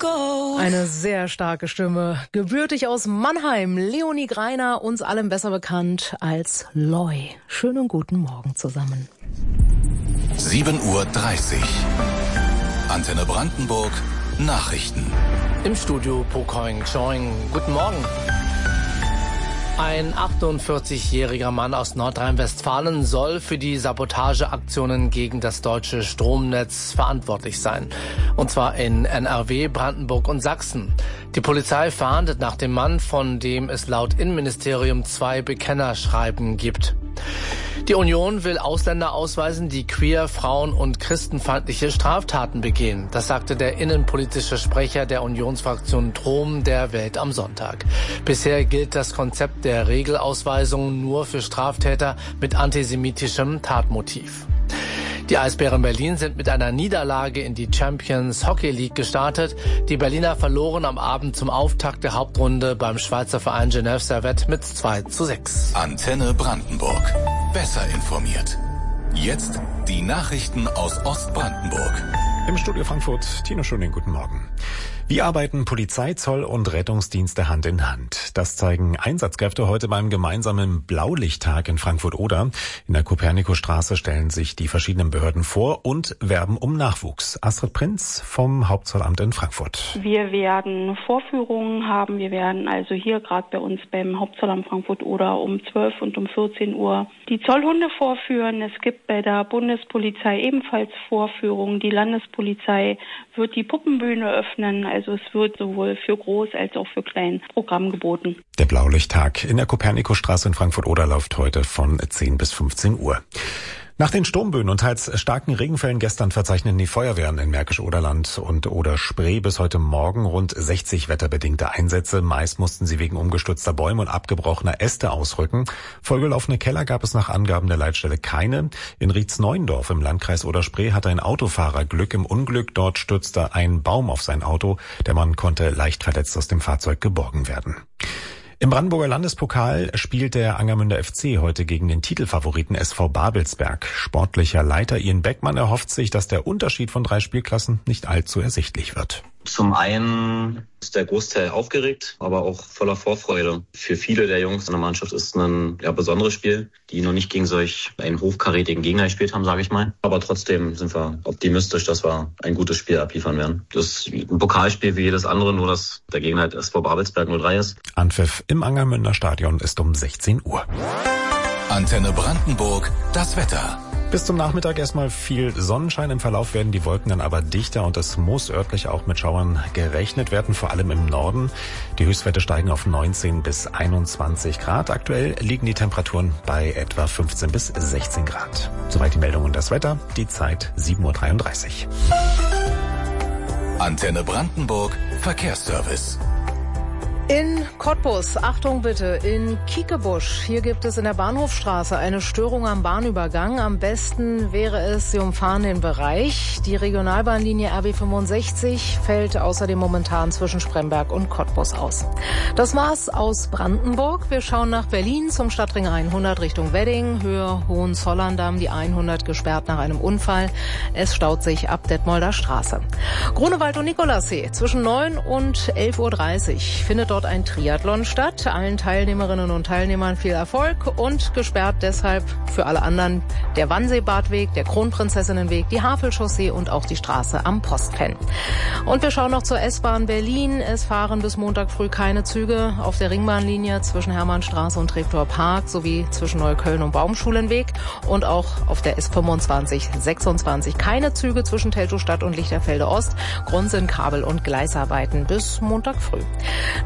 Eine sehr starke Stimme. Gebürtig aus Mannheim, Leonie Greiner, uns allen besser bekannt als Loi. Schönen guten Morgen zusammen. 7:30 Uhr. Antenne Brandenburg. Nachrichten. Im Studio Pokoing Choing. Guten Morgen. Ein 48-jähriger Mann aus Nordrhein-Westfalen soll für die Sabotageaktionen gegen das deutsche Stromnetz verantwortlich sein. Und zwar in NRW, Brandenburg und Sachsen. Die Polizei fahndet nach dem Mann, von dem es laut Innenministerium 2 Bekennerschreiben gibt. Die Union will Ausländer ausweisen, die queer, frauen- und christenfeindliche Straftaten begehen. Das sagte der innenpolitische Sprecher der Unionsfraktion Trom der Welt am Sonntag. Bisher gilt das Konzept der Regelausweisung nur für Straftäter mit antisemitischem Tatmotiv. Die Eisbären Berlin sind mit einer Niederlage in die Champions Hockey League gestartet. Die Berliner verloren am Abend zum Auftakt der Hauptrunde beim Schweizer Verein Genève Servette mit 2:6. Antenne Brandenburg. Besser informiert. Jetzt die Nachrichten aus Ostbrandenburg. Im Studio Frankfurt, Tino Schöning, guten Morgen. Wie arbeiten Polizei, Zoll und Rettungsdienste Hand in Hand? Das zeigen Einsatzkräfte heute beim gemeinsamen Blaulichttag in Frankfurt-Oder. In der Kopernikustraße stellen sich die verschiedenen Behörden vor und werben um Nachwuchs. Astrid Prinz vom Hauptzollamt in Frankfurt. Wir werden Vorführungen haben. Wir werden also hier gerade bei uns beim Hauptzollamt Frankfurt-Oder um 12 und um 14 Uhr die Zollhunde vorführen. Es gibt bei der Bundespolizei ebenfalls Vorführungen. Die Landespolizei wird die Puppenbühne öffnen. Also es wird sowohl für Groß- als auch für Klein Programm geboten. Der Blaulichttag in der Kopernikustraße in Frankfurt-Oder läuft heute von 10 bis 15 Uhr. Nach den Sturmböen und teils starken Regenfällen gestern verzeichnen die Feuerwehren in Märkisch-Oderland und Oder-Spree bis heute Morgen rund 60 wetterbedingte Einsätze. Meist mussten sie wegen umgestürzter Bäume und abgebrochener Äste ausrücken. Vollgelaufene Keller gab es nach Angaben der Leitstelle keine. In Rietzneuendorf im Landkreis Oder-Spree hatte ein Autofahrer Glück im Unglück. Dort stürzte ein Baum auf sein Auto. Der Mann konnte leicht verletzt aus dem Fahrzeug geborgen werden. Im Brandenburger Landespokal spielt der Angermünder FC heute gegen den Titelfavoriten SV Babelsberg. Sportlicher Leiter Ian Beckmann erhofft sich, dass der Unterschied von 3 Spielklassen nicht allzu ersichtlich wird. Zum einen ist der Großteil aufgeregt, aber auch voller Vorfreude. Für viele der Jungs in der Mannschaft ist ein besonderes Spiel, die noch nicht gegen solch einen hochkarätigen Gegner gespielt haben, sage ich mal. Aber trotzdem sind wir optimistisch, dass wir ein gutes Spiel abliefern werden. Das ist ein Pokalspiel wie jedes andere, nur dass der Gegner halt SV Babelsberg 03 ist. Anpfiff im Angermünder Stadion ist um 16 Uhr. Antenne Brandenburg, das Wetter. Bis zum Nachmittag erstmal viel Sonnenschein. Im Verlauf werden die Wolken dann aber dichter und es muss örtlich auch mit Schauern gerechnet werden, vor allem im Norden. Die Höchstwerte steigen auf 19 bis 21 Grad. Aktuell liegen die Temperaturen bei etwa 15 bis 16 Grad. Soweit die Meldung und das Wetter. Die Zeit 7:33 Uhr. Antenne Brandenburg, Verkehrsservice. In Cottbus, Achtung bitte, in Kiekebusch. Hier gibt es in der Bahnhofstraße eine Störung am Bahnübergang. Am besten wäre es, Sie umfahren den Bereich. Die Regionalbahnlinie RB 65 fällt außerdem momentan zwischen Spremberg und Cottbus aus. Das war's aus Brandenburg. Wir schauen nach Berlin zum Stadtring 100 Richtung Wedding, Höhe Hohenzollern-Damm, die 100 gesperrt nach einem Unfall. Es staut sich ab Detmolder Straße. Grunewald und Nikolassee zwischen 9 und 11:30 Uhr findet dort ein Triathlon statt. Allen Teilnehmerinnen und Teilnehmern viel Erfolg und gesperrt deshalb für alle anderen der Wannseebadweg, der Kronprinzessinnenweg, die Havelchaussee und auch die Straße am Postpenn. Und wir schauen noch zur S-Bahn Berlin. Es fahren bis Montag früh keine Züge auf der Ringbahnlinie zwischen Hermannstraße und Treptower Park sowie zwischen Neukölln und Baumschulenweg und auch auf der S25 26 keine Züge zwischen Teltowstadt und Lichterfelde Ost. Grund sind Kabel- und Gleisarbeiten bis Montag früh.